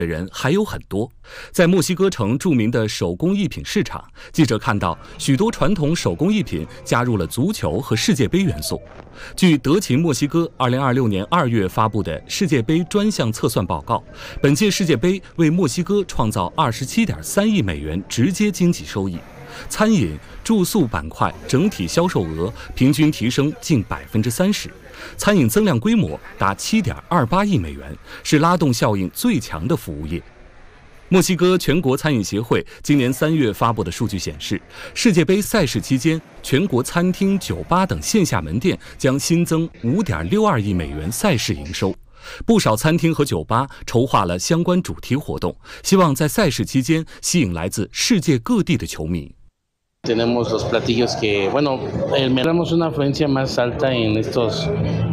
的人还有很多。在墨西哥城著名的手工艺品市场，记者看到许多传统手工艺品加入了足球和世界杯元素。据德勤墨西哥2026年2月发布的世界杯专项测算报告，本届世界杯为墨西哥创造27.3亿美元直接经济收益，餐饮、住宿板块整体销售额平均提升近30%，餐饮增量规模达7.28亿美元，是拉动效应最强的服务业。墨西哥全国餐饮协会今年3月发布的数据显示，世界杯赛事期间，全国餐厅、酒吧等线下门店将新增5.62亿美元赛事营收。不少餐厅和酒吧筹划了相关主题活动，希望在赛事期间吸引来自世界各地的球迷。 Tenemos los platillos que, bueno, tenemos una afluencia más alta en estas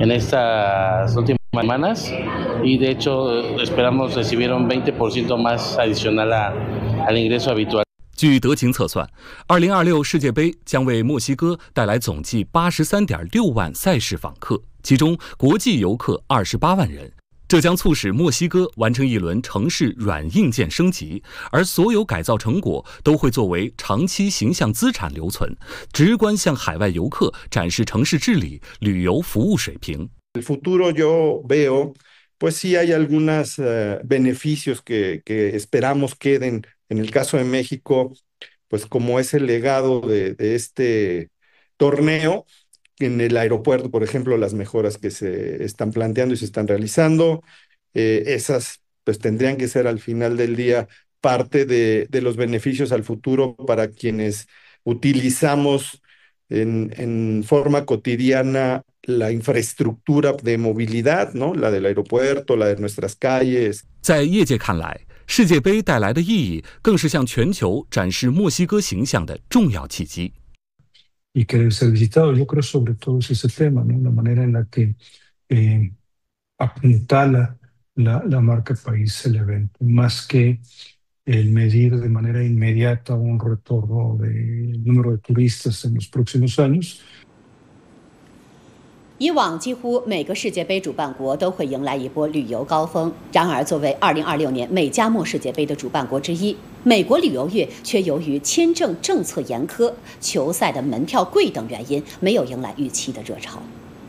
últimas semanas y de hecho esperamos recibir un 20% más adicional al ingreso habitual。 据德勤测算，2026世界杯将为墨西哥带来总计83.6万赛事访客，其中国际游客28万人。这将促使墨西哥完成一轮城市软硬件升级，而所有改造成果都会作为长期形象资产留存，直观向海外游客展示城市治理、旅游服务水平。 El futuro yo veo, pues sí hay algunos beneficios que esperamos queden. En el caso de México, pues como es el legado de este torneo.En el aeropuerto, por ejemplo, las mejoras que se están planteando y se están realizando, esas pues tendrían que ser al final del día parte de los beneficios al futuro para quienes utilizamos en forma cotidiana la infraestructura de movilidad, ¿no? La del aeropuerto, la de nuestras calles. 在业界看来，世界杯带来的意义更是向全球展示墨西哥形象的重要契机。 y querer ser visitado. Yo creo sobre todo es ese tema, ¿no? La manera en la que apuntala la marca país el evento, más que el medir de manera inmediata un retorno del número de turistas en los próximos años。 以往几乎每个世界杯主办国都会迎来一波旅游高峰，然而作为2026年美加墨世界杯的主办国之一，美国旅游业却由于签证政策严苛、球赛的门票贵等原因，没有迎来预期的热潮。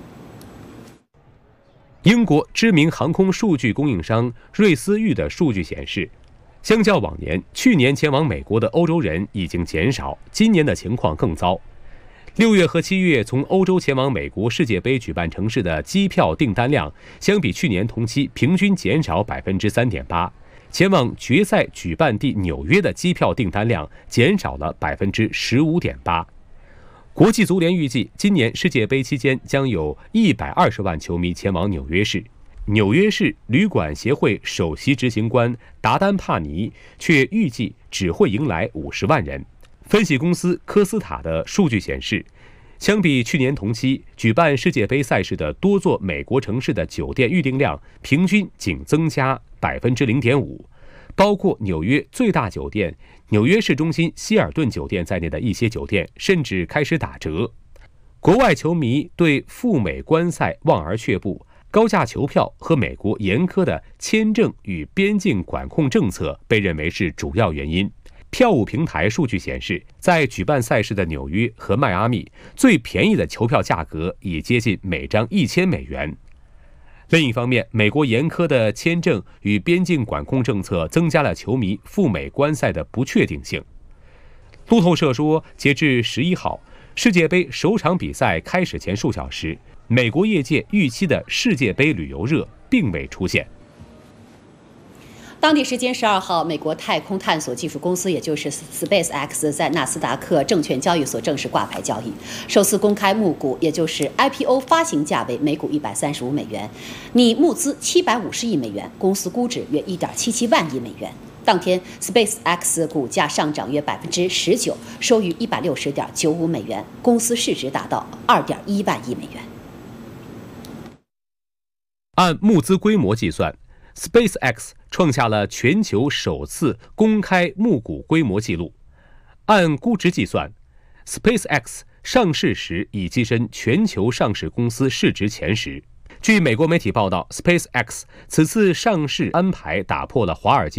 英国知名航空数据供应商瑞思域的数据显示，相较往年，去年前往美国的欧洲人已经减少，今年的情况更糟。6月和7月从欧洲前往美国世界杯举办城市的机票订单量，相比去年同期平均减少3.8%，前往决赛举办地纽约的机票订单量减少了15.8%。国际足联预计，今年世界杯期间将有120万球迷前往纽约市。纽约市旅馆协会首席执行官达丹帕尼却预计只会迎来50万人。分析公司科斯塔的数据显示，相比去年同期，举办世界杯赛事的多座美国城市的酒店预订量平均仅增加0.5%，包括纽约最大酒店纽约市中心希尔顿酒店在内的一些酒店甚至开始打折。国外球迷对赴美观赛望而却步，高价球票和美国严苛的签证与边境管控政策被认为是主要原因。票务平台数据显示，在举办赛事的纽约和迈阿密，最便宜的球票价格已接近每张1000美元。另一方面，美国严苛的签证与边境管控政策增加了球迷赴美观赛的不确定性。路透社说，截至11号，世界杯首场比赛开始前数小时，美国业界预期的世界杯旅游热并未出现。 当地时间12号，美国太空探索技术公司，也就是 SpaceX， 在纳斯达克证券交易所正式挂牌交易，首次公开募股，也就是 IPO 发行价为每股135美元，拟募资750亿美元，公司估值约1.77万亿美元。当天 ，SpaceX 股价上涨约19%，收于160.95美元，公司市值达到2.1万亿美元。 按募资规模计算，SpaceX 创下了全球首次公开募股规模纪录。按估值计算 ，SpaceX 上市时已跻身全球上市公司市值前10。 据美国媒体报道 ，SpaceX 此次上市安排打破了华尔街